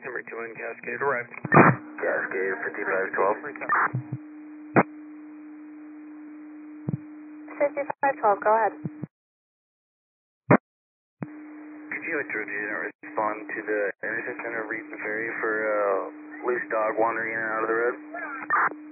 Number 2 in Cascade arrived. Cascade 5512. 5512, go ahead. Could you respond to the intersection of Reef and Ferry for loose dog wandering in and out of the road?